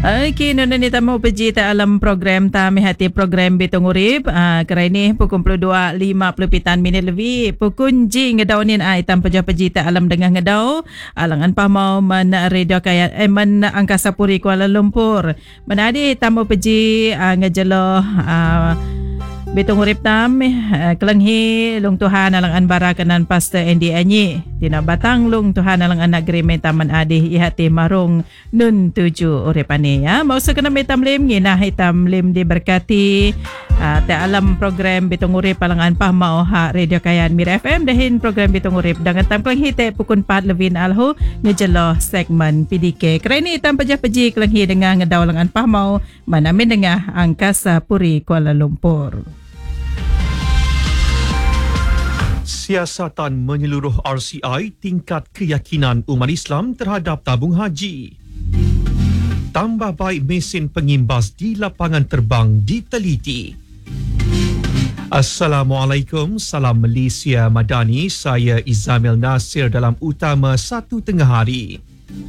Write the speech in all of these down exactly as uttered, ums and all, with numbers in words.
Okey, nuna ni tamu peji ta alam program ta mehati program Bitung Urip. Ah, kerai ni pukul dua lima puluh pitan minit lebih. Pukul ji ngedau ni ai tam peja peji ta alam dengah ngedau. Alangan pamau men radio kaya eh men Angkasa Puri Kuala Lumpur. Menadi tamu peji ah, ngejelo ah, Bitung Urip tam uh, kelenghi lung Tuhan alang anbara kanan Pastor Andy Anyi tina batang lung Tuhan alang anak gerime taman adih ihati marung nun tuju urip ani ya mau sekena metam lim ngina hitam lim diberkati uh, ta alam program Bitung Urip alangan pahmau ha radio kayan Mir F M dahin program Bitung Urip dengan tam kelenghi te pukul empat levin alhu ngejelo segmen P D K kerana hitam pejah peji kelenghi dengan ngedau alangan pahmau manamin dengah Angkasa Puri Kuala Lumpur. Siasatan menyeluruh R C I tingkat keyakinan umat Islam terhadap tabung haji. Tambah baik mesin pengimbas di lapangan terbang diteliti. Assalamualaikum, salam Malaysia Madani. Saya Izamil Nasir dalam Utama Satu Tengah Hari.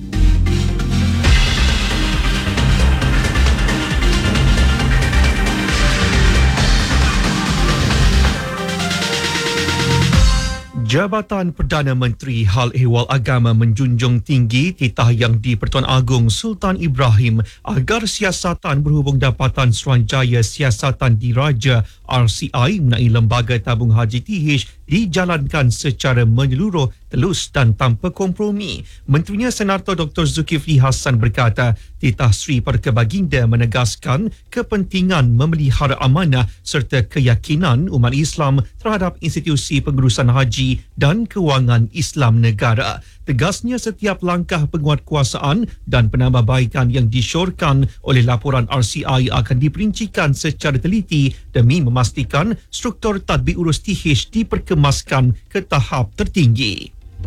Jabatan Perdana Menteri Hal Ehwal Agama menjunjung tinggi titah yang di-Pertuan Agong Sultan Ibrahim agar siasatan berhubung dapatan Suruhanjaya Siasatan Diraja R C I mengenai Lembaga Tabung Haji T H dijalankan secara menyeluruh, telus dan tanpa kompromi. Menterinya Senator Doktor Zulkifli Hassan berkata, titah Sri Perdana Baginda menegaskan kepentingan memelihara amanah serta keyakinan umat Islam terhadap institusi pengurusan haji dan kewangan Islam negara. Tegasnya setiap langkah penguatkuasaan dan penambahbaikan yang disyorkan oleh laporan R C I akan diperincikan secara teliti demi memastikan struktur tadbir urus T H diperkemaskan ke tahap tertinggi.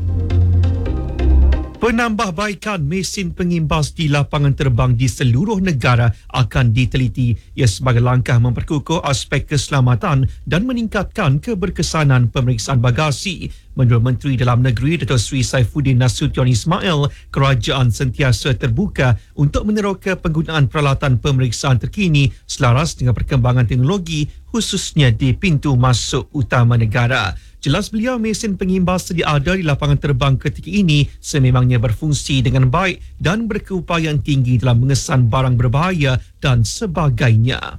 Penambahbaikan mesin pengimbas di lapangan terbang di seluruh negara akan diteliti ia sebagai langkah memperkukuh aspek keselamatan dan meningkatkan keberkesanan pemeriksaan bagasi. Menurut Menteri Dalam Negeri Dato' Sri Saifuddin Nasution Ismail, kerajaan sentiasa terbuka untuk meneroka penggunaan peralatan pemeriksaan terkini selaras dengan perkembangan teknologi khususnya di pintu masuk utama negara. Jelas beliau mesin pengimbas sedia ada di lapangan terbang ketika ini sememangnya berfungsi dengan baik dan berkeupayaan tinggi dalam mengesan barang berbahaya dan sebagainya.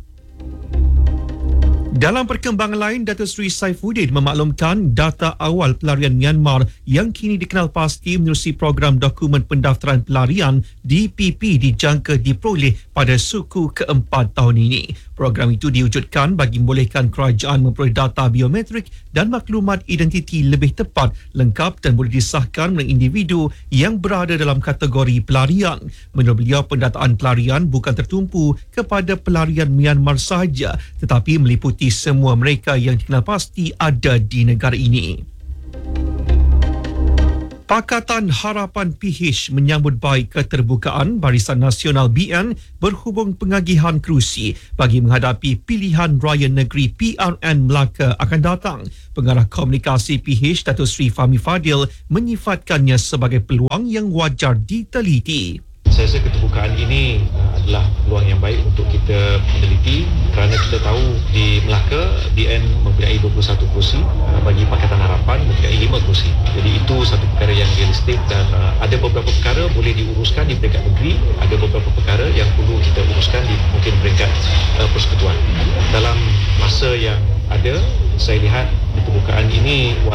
Dalam perkembangan lain, Dato' Sri Saifuddin memaklumkan data awal pelarian Myanmar yang kini dikenal pasti menerusi program dokumen pendaftaran pelarian D P P dijangka diperoleh pada suku keempat tahun ini. Program itu diwujudkan bagi membolehkan kerajaan memperoleh data biometrik dan maklumat identiti lebih tepat, lengkap dan boleh disahkan oleh individu yang berada dalam kategori pelarian. Menurut beliau, pendataan pelarian bukan tertumpu kepada pelarian Myanmar sahaja tetapi meliputi semua mereka yang dikenal pasti ada di negara ini. Pakatan Harapan P H menyambut baik keterbukaan Barisan Nasional B N berhubung pengagihan kerusi bagi menghadapi pilihan raya negeri P R N Melaka akan datang. Pengarah komunikasi P H Dato' Sri Fahmi Fadil menyifatkannya sebagai peluang yang wajar diteliti. Saya rasa keterbukaan ini uh, adalah peluang yang baik untuk kita meneliti kerana kita tahu di Melaka B N mempunyai dua puluh satu kursi, uh, bagi Pakatan Harapan mempunyai lima kursi. Jadi itu satu perkara yang realistik dan uh, ada beberapa perkara boleh diuruskan di peringkat negeri, ada beberapa perkara yang perlu kita uruskan di mungkin peringkat uh, persekutuan. Dalam masa yang ada, saya lihat keterbukaan ini